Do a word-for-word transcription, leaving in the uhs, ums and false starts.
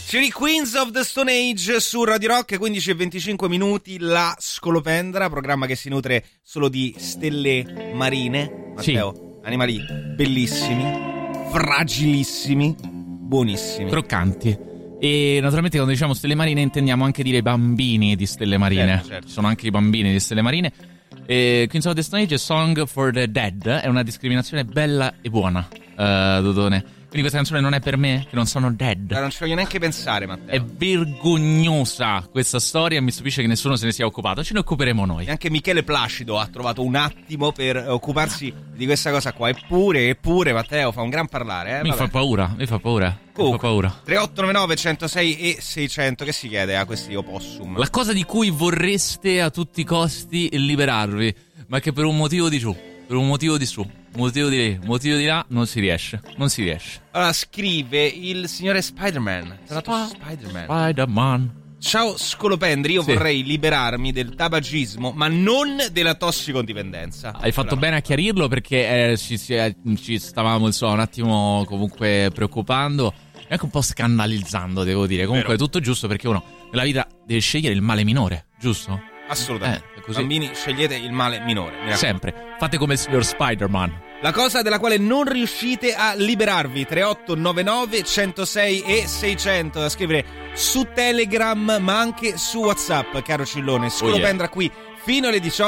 Signori, Queens of the Stone Age su Radio Rock, quindici e venticinque minuti, la Scolopendra, programma che si nutre solo di stelle marine. Matteo, sì. Animali bellissimi, fragilissimi, buonissimi, croccanti. E naturalmente quando diciamo stelle marine intendiamo anche dire bambini di stelle marine. Certo, certo. Ci sono anche i bambini di stelle marine. E Queens of the Stone Age, Song for the Dead, è una discriminazione bella e buona, uh, Dodone. Quindi questa canzone non è per me, che non sono dead. Ma non ci voglio neanche pensare, Matteo. È vergognosa questa storia e mi stupisce che nessuno se ne sia occupato. Ce ne occuperemo noi. E anche Michele Placido ha trovato un attimo per occuparsi di questa cosa qua. Eppure, eppure, Matteo fa un gran parlare. Eh? Mi Vabbè. fa paura, mi fa paura. Comunque, mi fa paura. tre otto nove nove uno zero sei e seicento, che si chiede a questi opossum? La cosa di cui vorreste a tutti i costi liberarvi, ma che per un motivo di giù, per un motivo di su, motivo di lì, motivo di là, non si riesce, non si riesce. Allora scrive il signore Spider-Man. Sp- Spider-Man. Spider-Man. Ciao Scolopendri, io sì. vorrei liberarmi del tabagismo, ma non della tossicodipendenza. Hai fatto allora. bene a chiarirlo, perché eh, ci, eh, ci stavamo insomma un attimo comunque preoccupando e anche un po' scandalizzando, devo dire. Comunque Vero. È tutto giusto, perché uno nella vita deve scegliere il male minore, giusto? Assolutamente. Eh, così. Bambini, scegliete il male minore. Sempre. Fate come il signor Spider-Man. La cosa della quale non riuscite a liberarvi. Tre otto nove nove uno zero sei e seicento, da scrivere su Telegram ma anche su WhatsApp, caro Cillone. Scolopendra oh yeah. qui fino alle diciotto.